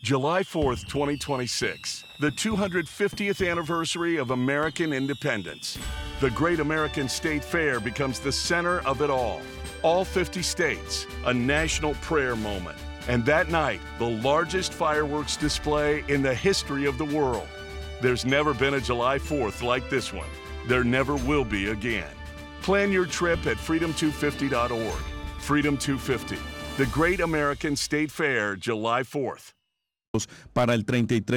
July 4th, 2026, the 250th anniversary of American independence. The Great American State Fair becomes the center of it all. All 50 states, a national prayer moment. And that night, the largest fireworks display in the history of the world. There's never been a July 4th like this one. There never will be again. Plan your trip at freedom250.org. Freedom 250, the Great American State Fair, July 4th. Para el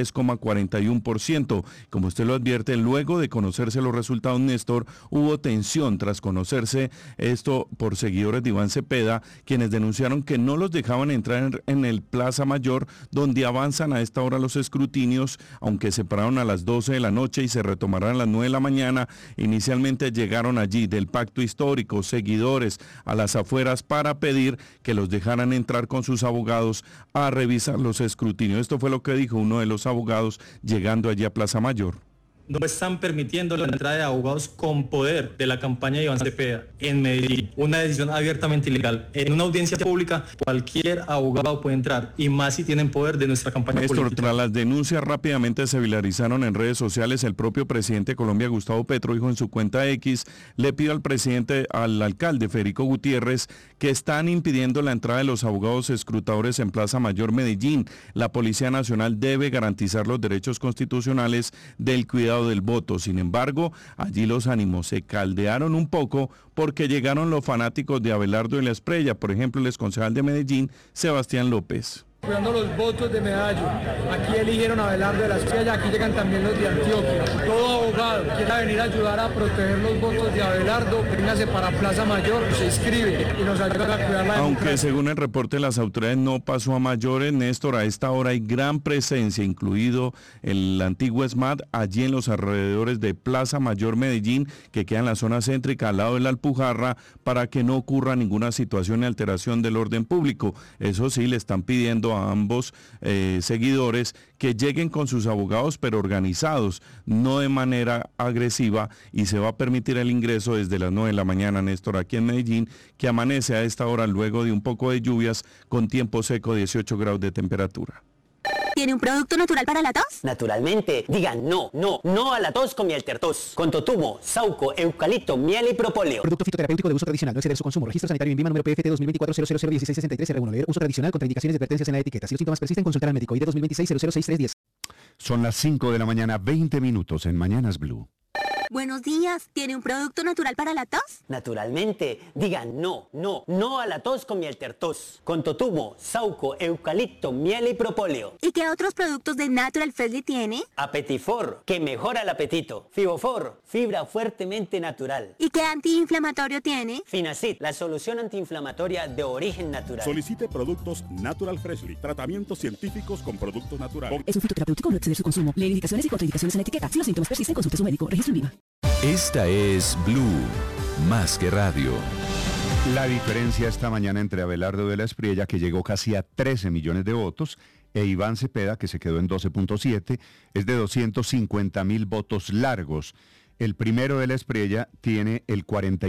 33,41%. Como usted lo advierte, luego de conocerse los resultados, Néstor, hubo tensión tras conocerse esto por seguidores de Iván Cepeda, quienes denunciaron que no los dejaban entrar en el Plaza Mayor, donde avanzan a esta hora los escrutinios, aunque se pararon a las 12 de la noche y se retomarán a las 9 de la mañana. Inicialmente llegaron allí del Pacto Histórico, seguidores a las afueras para pedir que los dejaran entrar con sus abogados a revisar los escrutinios. Esto fue lo que dijo uno de los abogados llegando allí a Plaza Mayor. No están permitiendo la entrada de abogados con poder de la campaña de Iván Cepeda en Medellín. Una decisión abiertamente ilegal. En una audiencia pública, cualquier abogado puede entrar, y más si tienen poder de nuestra campaña política. Tras las denuncias rápidamente se viralizaron en redes sociales. El propio presidente de Colombia, Gustavo Petro, dijo en su cuenta X: le pido al alcalde Federico Gutiérrez que están impidiendo la entrada de los abogados escrutadores en Plaza Mayor Medellín. La Policía Nacional debe garantizar los derechos constitucionales del cuidado del voto. Sin embargo, allí los ánimos se caldearon un poco porque llegaron los fanáticos de Abelardo de la Espriella, por ejemplo, el exconcejal de Medellín, Sebastián López. Cuidando los votos de Medallo. Aquí eligieron a Abelardo de la Espriella, aquí llegan también los de Antioquia. Todo abogado que quiera venir a ayudar a proteger los votos de Abelardo, véngase para Plaza Mayor, se inscribe y nos ayuda a cuidar la Aunque democracia. según el reporte de las autoridades no pasó a mayores, Néstor, a esta hora hay gran presencia, incluido el antiguo ESMAD, allí en los alrededores de Plaza Mayor Medellín, que queda en la zona céntrica al lado de la Alpujarra, para que no ocurra ninguna situación de alteración del orden público. Eso sí, le están pidiendo a ambos seguidores que lleguen con sus abogados, pero organizados, no de manera agresiva, y se va a permitir el ingreso desde las 9 de la mañana, Néstor, aquí en Medellín, que amanece a esta hora luego de un poco de lluvias, con tiempo seco, 18 grados de temperatura. ¿Tiene un producto natural para la tos? Naturalmente. Digan no a la tos con Mieltertos. Con totumo, sauco, eucalipto, miel y propóleo. Producto fitoterapéutico de uso tradicional, no exceder su consumo. Registro sanitario INVIMA número PFT 2024-001663-R1. Leer uso tradicional, contraindicaciones y advertencias en la etiqueta. Si los síntomas persisten, consultar al médico. ID 2026-006310. Son las 5 de la mañana, 20 minutos en Mañanas Blue. Buenos días. ¿Tiene un producto natural para la tos? Naturalmente. Digan no a la tos con Mieltertos. Con totumo, sauco, eucalipto, miel y propóleo. ¿Y qué otros productos de Natural Freshly tiene? Apetifor, que mejora el apetito. Fibofor, fibra fuertemente natural. ¿Y qué antiinflamatorio tiene? Finacid, la solución antiinflamatoria de origen natural. Solicite productos Natural Freshly, tratamientos científicos con productos naturales. Es un fitoterapéutico, no exceder su consumo. Leer indicaciones y contraindicaciones en la etiqueta. Si los síntomas persisten, consulte a su médico. Registro INVIMA. Esta es Blue, más que radio. La diferencia esta mañana entre Abelardo de la Espriella, que llegó casi a 13 millones de votos, e Iván Cepeda, que se quedó en 12.7, es de 250.000 votos largos. El primero de la Espriella tiene el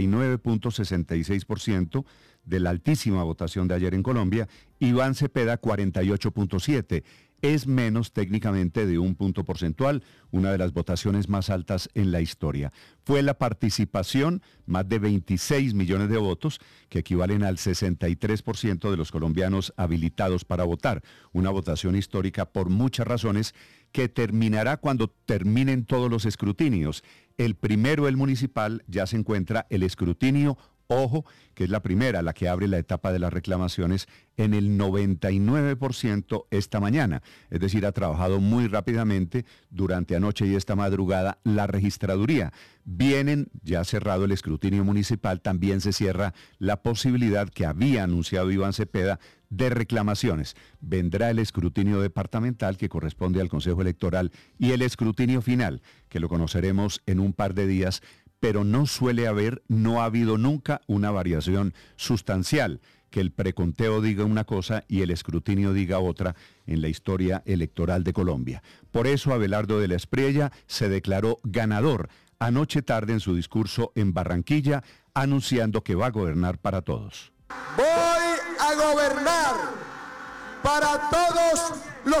49.66% de la altísima votación de ayer en Colombia, Iván Cepeda 48.7%. Es menos técnicamente de un punto porcentual, una de las votaciones más altas en la historia. Fue la participación, más de 26 millones de votos, que equivalen al 63% de los colombianos habilitados para votar. Una votación histórica por muchas razones, que terminará cuando terminen todos los escrutinios. El primero, el municipal, ya se encuentra el escrutinio, ojo, que es la primera, la que abre la etapa de las reclamaciones, en el 99% esta mañana. Es decir, ha trabajado muy rápidamente durante anoche y esta madrugada la registraduría. Vienen, ya cerrado el escrutinio municipal, también se cierra la posibilidad que había anunciado Iván Cepeda de reclamaciones. Vendrá el escrutinio departamental, que corresponde al Consejo Electoral, y el escrutinio final, que lo conoceremos en un par de días, pero no ha habido nunca una variación sustancial, que el preconteo diga una cosa y el escrutinio diga otra en la historia electoral de Colombia. Por eso Abelardo de la Espriella se declaró ganador anoche tarde en su discurso en Barranquilla, anunciando que va a gobernar para todos. Voy a gobernar para todos los